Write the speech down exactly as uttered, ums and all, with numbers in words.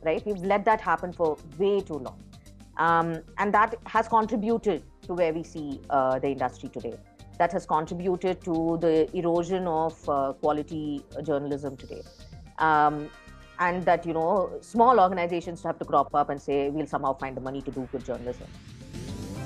right? We've let that happen for way too long. Um, and that has contributed to where we see uh, the industry today. That has contributed to the erosion of uh, quality journalism today. Um, and that, you know, small organizations have to crop up and say, we'll somehow find the money to do good journalism.